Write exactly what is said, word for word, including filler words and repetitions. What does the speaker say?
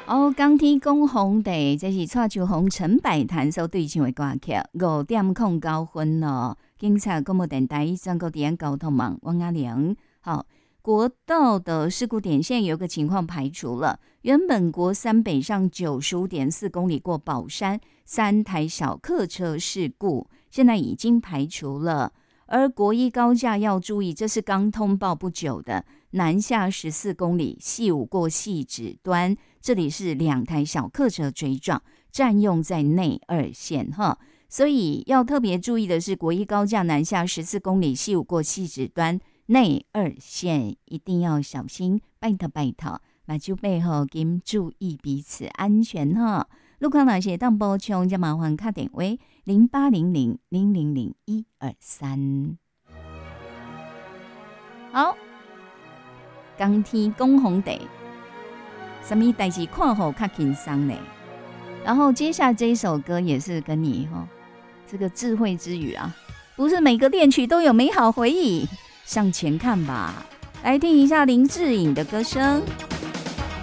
哦，钢铁讲红地，这是蔡秋红、陈百潭所对唱的歌曲，五点空九分咯。警察广播电台全国治安交通网王阿玲。好，国道的事故点现有个情况排除了，原本国三北上九十五点四公里过宝山，三台小客车事故，现在已经排除了。而国一高架要注意，这是刚通报不久的，南下十四公里，细五过细指端，这里是两台小客车追撞，占用在内二线哈，所以要特别注意的是，国一高架南下十四公里，细五过细指端，内二线一定要小心，拜托拜托，那就背后跟注意彼此安全哈。路况哪些当补充，就麻烦打电话零八零零零零零一二三。好，钢天讲红地，什么代志看好较轻松呢？然后接下来这一首歌也是跟你哈、哦，这个智慧之语啊，不是每个恋曲都有美好回忆，向前看吧。来听一下林志颖的歌声。